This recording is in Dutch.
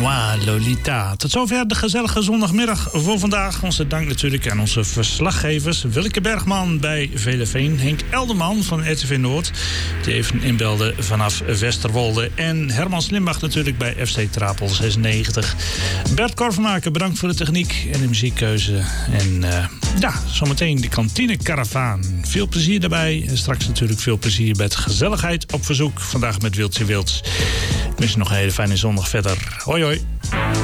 Lolita. Tot zover de gezellige zondagmiddag voor vandaag. Onze dank natuurlijk aan onze verslaggevers. Wilke Bergman bij Veleveen. Henk Elderman van RTV Noord, die even inbelde vanaf Westerwolde. En Herman Slimbach natuurlijk bij FC Trapel 96. Bert Korvermaker, bedankt voor de techniek en de muziekkeuze. En zometeen de kantine Karavaan. Veel plezier daarbij. En straks natuurlijk veel plezier met gezelligheid op verzoek. Vandaag met Wildje Wilds. Ik wens je nog een hele fijne zondag verder. Hoi hoi.